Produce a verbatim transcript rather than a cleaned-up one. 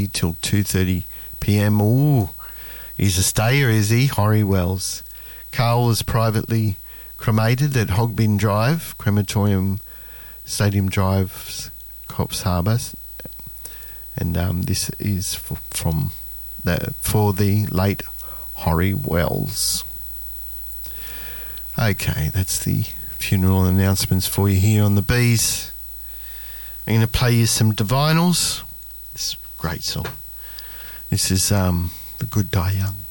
till two thirty p.m. Ooh, he's a stayer, is he? Horry Wells. Carl was privately cremated at Hogbin Drive, Crematorium Stadium Drive, Coffs Harbour. And um, this is for, from the, for the late Horry Wells. Okay, that's the funeral announcements for you here on the Bees. I'm going to play you some Divinals. This is a great song. This is um, The Good Die Young.